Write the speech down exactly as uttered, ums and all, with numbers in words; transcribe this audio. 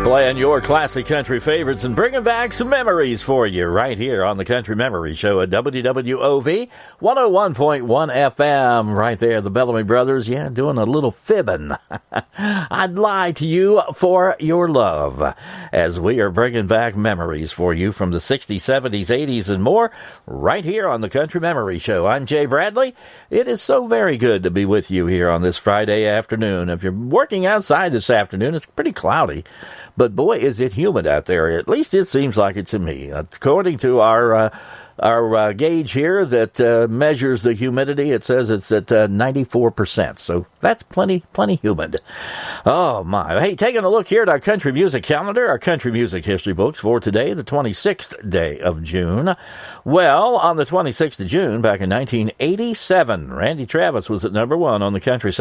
Playing your classic country favorites and bringing back some memories for you right here on the Country Memory Show at W W O V one oh one point one F M. Right there, the Bellamy Brothers, yeah, doing a little fibbing. I'd lie to you for your love as we are bringing back memories for you from the sixties, seventies, eighties, and more right here on the Country Memory Show. I'm Jay Bradley. It is so very good to be with you here on this Friday afternoon. If you're working outside this afternoon, it's pretty cloudy. But boy, is it humid out there. At least it seems like it to me. According to our uh, our uh, gauge here that uh, measures the humidity, it says it's at uh, ninety-four percent. So that's plenty, plenty humid. Oh, my. Hey, taking a look here at our country music calendar, our country music history books for today, the twenty-sixth day of June. Well, on the twenty-sixth of June, back in nineteen eighty-seven, Randy Travis was at number one on the country